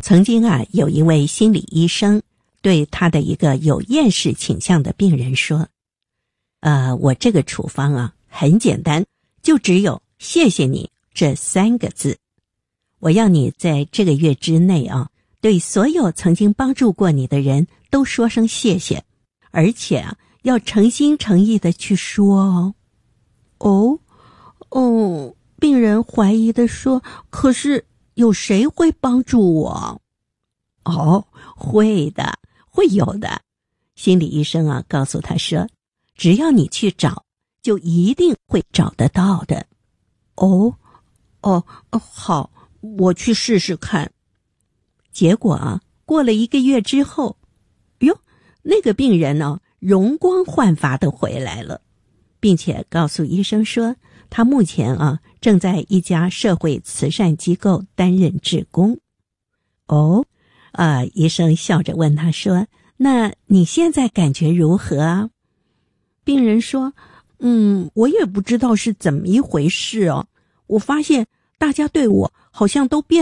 曾经有一位心理医生对他的一个有厌世倾向的病人说，我这个处方很简单，就只有谢谢你这3个字。我要你在这个月之内对所有曾经帮助过你的人都说声谢谢，而且要诚心诚意的去说病人怀疑的说，可是有谁会帮助我？会的，会有的。心理医生告诉他说，只要你去找，就一定会找得到的。好，我去试试看。结果过了1个月之后，那个病人容光焕发的回来了，并且告诉医生说，他目前正在一家社会慈善机构担任志工。医生笑着问他说，那你现在感觉如何啊？病人说，我也不知道是怎么一回事我发现大家对我好像都变